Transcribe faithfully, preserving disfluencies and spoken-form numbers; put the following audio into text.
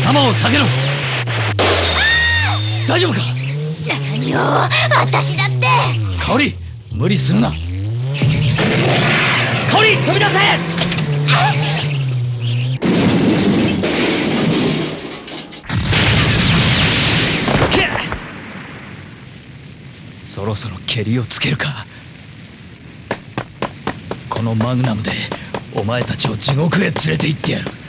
頭を下げろ。大丈夫か？ 何よ、私だって。 香織、無理するな。香織、飛び出せ。そろそろケリをつけるか。このマグナムでお前たちを地獄へ連れて行ってやる。